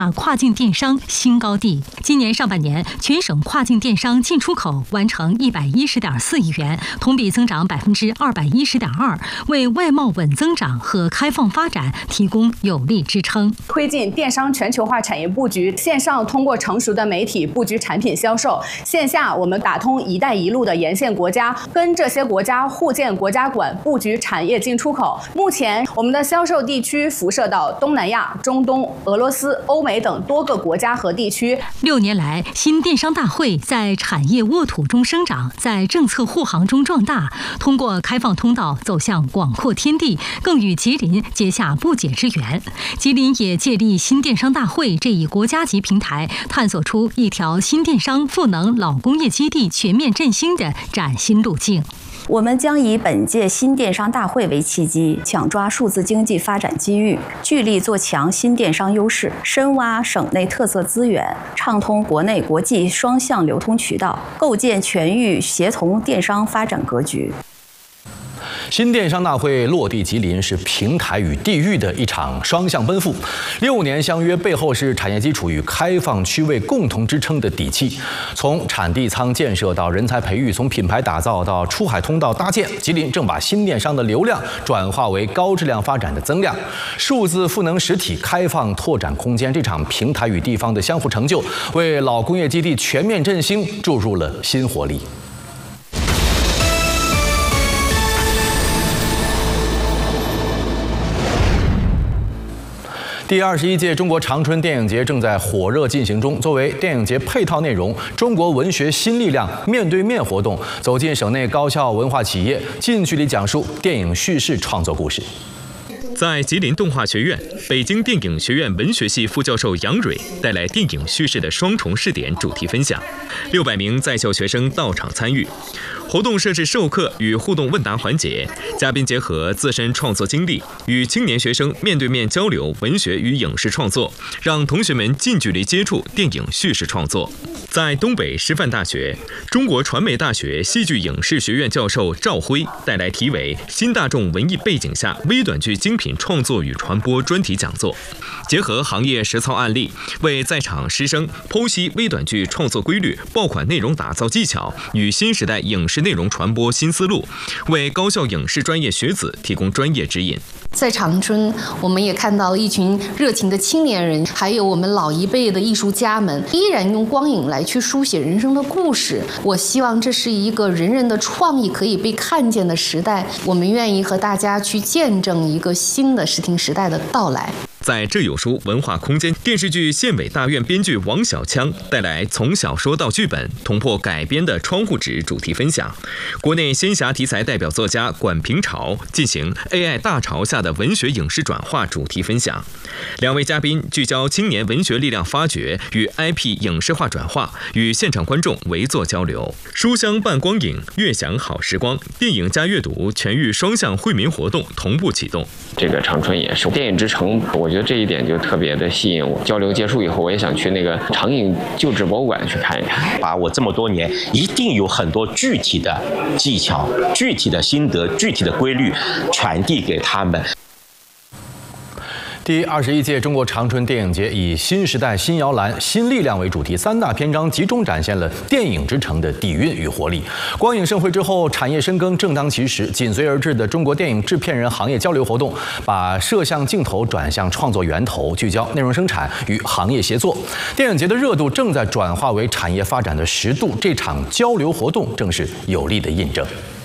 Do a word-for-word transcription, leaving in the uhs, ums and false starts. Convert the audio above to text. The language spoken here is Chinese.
跨境电商新高地。今年上半年，全省跨境电商进出口完成一百一十点四亿元，同比增长百分之二百一十点二，为外贸稳增长和开放发展提供有力支撑。 推进电商全球化产业布局，线上通过成熟的媒体布局产品销售，线下我们打通“一带一路”的沿线国家，跟这些国家互建国家馆，布局产业进出口。目前，我们的销售地区辐射到东南亚、中东、俄罗斯、欧美等多个国家和地区。 六年来，新电商大会在产业沃土中生长，在政策护航中壮大，通过开放通道走向广阔天地，更与吉林结下不解之缘。吉林也借力新电商大会这一国家级平台，探索出一条新电商赋能老工业基地全面振兴的崭新路径。 我们将以本届新电商大会为契机，抢抓数字经济发展机遇，聚力做强新电商优势，深挖省内特色资源，畅通国内国际双向流通渠道，构建全域协同电商发展格局。 新电商大会落地吉林，是平台与地域的一场双向奔赴。六年相约背后是产业基础与开放区位共同支撑的底气。从产地仓建设到人才培育，从品牌打造到出海通道搭建，吉林正把新电商的流量转化为高质量发展的增量。数字赋能实体，开放拓展空间，这场平台与地方的相互成就，为老工业基地全面振兴注入了新活力。第二十一届中国长春电影节正在火热进行中。作为电影节配套内容，中国文学新力量面对面活动走进省内高校文化企业，近距离讲述电影叙事创作故事。 在吉林动画学院，北京电影学院文学系副教授杨蕊带来电影叙事的双重试点主题分享，六百名在校学生到场参与。活动设置授课与互动问答环节，嘉宾结合自身创作经历，与青年学生面对面交流文学与影视创作，让同学们近距离接触电影叙事创作。在东北师范大学，中国传媒大学戏剧影视学院教授赵辉带来题为《新大众文艺背景下微短剧精品创作与传播》专题讲座，结合行业实操案例，为在场师生剖析微短剧创作规律、爆款内容打造技巧与新时代影视内容传播新思路，为高校影视专业学子提供专业指引。 在长春，我们也看到了一群热情的青年人，还有我们老一辈的艺术家们，依然用光影来去书写人生的故事。我希望这是一个人人的创意可以被看见的时代，我们愿意和大家去见证一个新的视听时代的到来。 在这有书文化空间，电视剧县委大院编剧王小枪带来从小说到剧本捅破改编的窗户纸主题分享。国内仙侠题材代表作家管平潮进行 A I 大潮下的文学影视转化主题分享。两位嘉宾聚焦青年文学力量发掘与 I P 影视化转化，与现场观众围坐交流。书香伴光影，悦享好时光，电影加阅读全域双向惠民活动同步启动。 这个长春也是电影之城，我觉得这一点就特别的吸引我。交流结束以后，我也想去那个长影旧址博物馆去看一看。 把我这么多年一定有很多具体的技巧、具体的心得、具体的规律传递给他们。 第二十一届中国长春电影节以新时代、新摇篮、新力量为主题，三大篇章集中展现了电影之城的底蕴与活力。光影盛会之后，产业深耕正当其时，紧随而至的中国电影制片人行业交流活动，把摄像镜头转向创作源头，聚焦内容生产与行业协作。电影节的热度正在转化为产业发展的实度，这场交流活动正是有力的印证。